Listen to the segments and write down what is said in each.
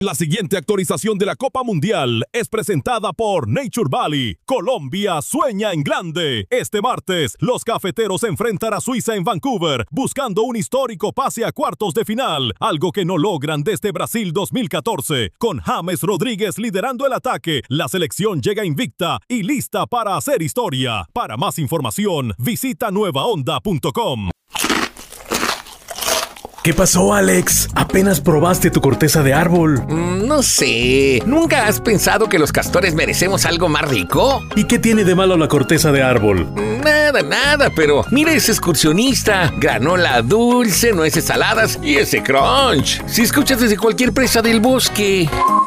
La siguiente actualización de la Copa Mundial es presentada por Nature Valley. Colombia sueña en grande. Este martes, los cafeteros se enfrentan a Suiza en Vancouver, buscando un histórico pase a cuartos de final, algo que no logran desde Brasil 2014. Con James Rodríguez liderando el ataque, la selección llega invicta y lista para hacer historia. Para más información, visita nuevaonda.com. ¿Qué pasó, Alex? ¿Apenas probaste tu corteza de árbol? No sé. ¿Nunca has pensado que los castores merecemos algo más rico? ¿Y qué tiene de malo la corteza de árbol? Nada, pero mira ese excursionista. Granola dulce, nueces saladas y ese crunch. Si escuchas desde cualquier presa del bosque.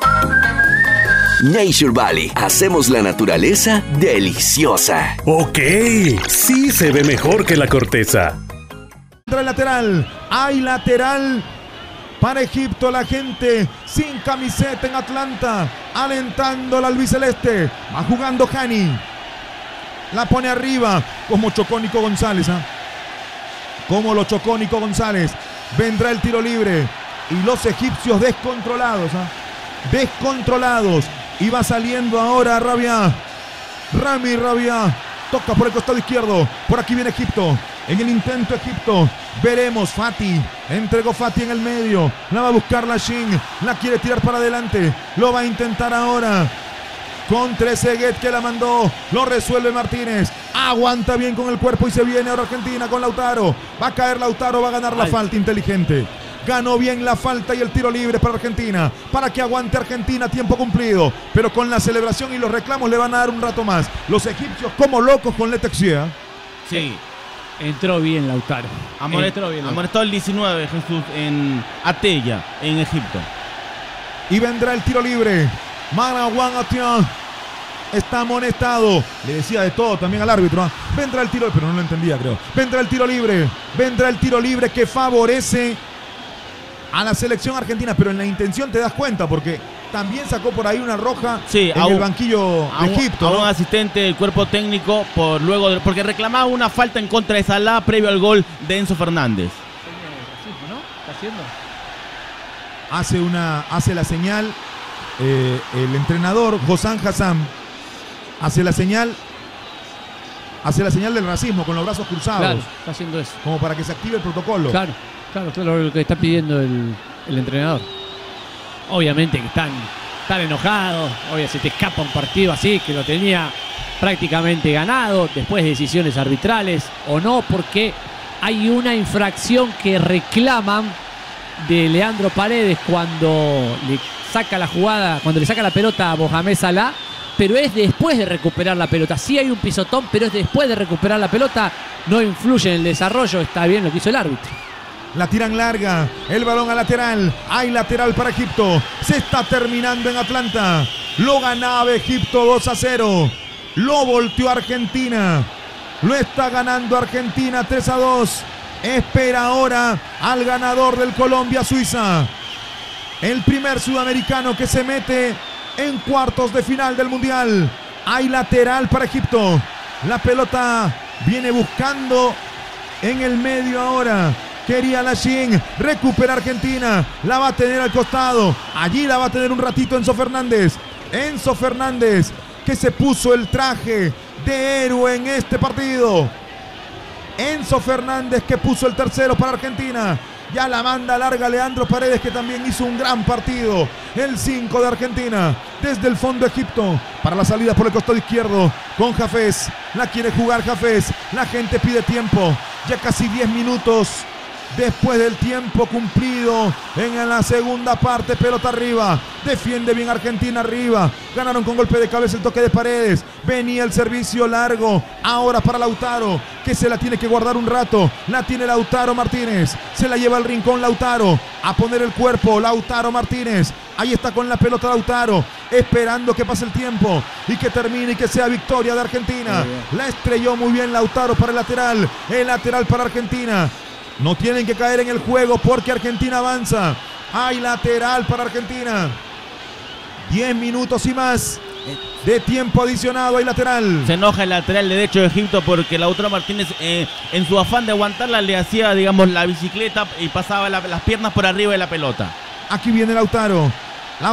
Nature Valley. Hacemos la naturaleza deliciosa. Ok, sí se ve mejor que la corteza. El lateral, hay lateral para Egipto, la gente sin camiseta en Atlanta, alentando la albiceleste, va jugando Hani, la pone arriba, como chocó Nico González, como lo chocó Nico González, vendrá el tiro libre, y los egipcios descontrolados, descontrolados, y va saliendo ahora Rami Rabia, toca por el costado izquierdo, por aquí viene Egipto. En el intento Egipto, veremos Fati, entregó Fati en el medio, la va a buscar la Shin, la quiere tirar para adelante, lo va a intentar ahora con Trezeguet que la mandó, lo resuelve Martínez, aguanta bien con el cuerpo y se viene ahora Argentina con Lautaro, va a caer Lautaro, va a ganar la falta inteligente. Ganó bien la falta y el tiro libre para Argentina, para que aguante Argentina, tiempo cumplido, pero con la celebración y los reclamos le van a dar un rato más. Los egipcios como locos con Letexia. Sí. Entró bien Lautaro. Amonestó el 19, Jesús, en Atella, en Egipto. Y vendrá el tiro libre. Marwan Atian está amonestado. Le decía de todo también al árbitro. Vendrá el tiro, pero no lo entendía, creo. Vendrá el tiro libre. Vendrá el tiro libre que favorece a la selección argentina. Pero en la intención te das cuenta, porque también sacó por ahí una roja en el banquillo de Egipto. A un asistente del cuerpo técnico porque reclamaba una falta en contra de Salah previo al gol de Enzo Fernández. ¿No? ¿Está haciendo? Hace la señal el entrenador Hossam Hassam. Hace la señal del racismo con los brazos cruzados. Claro, está haciendo eso. Como para que se active el protocolo. Claro, lo que está pidiendo el entrenador. Obviamente que están enojados, obviamente se te escapa un partido así que lo tenía prácticamente ganado, después de decisiones arbitrales o no, porque hay una infracción que reclaman de Leandro Paredes cuando le saca la jugada, cuando le saca la pelota a Mohamed Salah, pero es después de recuperar la pelota. Sí hay un pisotón, pero es después de recuperar la pelota, no influye en el desarrollo, está bien lo que hizo el árbitro. La tiran larga, el balón a lateral, hay lateral para Egipto, se está terminando en Atlanta, lo ganaba Egipto 2-0, lo volteó Argentina, lo está ganando Argentina 3-2, espera ahora al ganador del Colombia-Suiza, el primer sudamericano que se mete en cuartos de final del Mundial, hay lateral para Egipto, la pelota viene buscando en el medio ahora. Quería la Shin, recupera Argentina, la va a tener al costado, allí la va a tener un ratito Enzo Fernández, que se puso el traje de héroe en este partido, Enzo Fernández que puso el tercero para Argentina, ya la manda larga Leandro Paredes que también hizo un gran partido, el 5 de Argentina, desde el fondo Egipto, para la salida por el costado izquierdo, con Hafez, la quiere jugar Hafez, la gente pide tiempo, ya casi 10 minutos, después del tiempo cumplido en la segunda parte, pelota arriba, defiende bien Argentina arriba, ganaron con golpe de cabeza el toque de Paredes, venía el servicio largo, ahora para Lautaro, que se la tiene que guardar un rato, la tiene Lautaro Martínez, se la lleva al rincón Lautaro, a poner el cuerpo, Lautaro Martínez, ahí está con la pelota Lautaro, esperando que pase el tiempo y que termine y que sea victoria de Argentina, la estrelló muy bien Lautaro para el lateral para Argentina. No tienen que caer en el juego porque Argentina avanza. Hay lateral para Argentina. 10 minutos y más de tiempo adicionado. Hay lateral. Se enoja el lateral derecho de Egipto porque Lautaro Martínez en su afán de aguantarla le hacía, digamos, la bicicleta y pasaba las piernas por arriba de la pelota. Aquí viene Lautaro.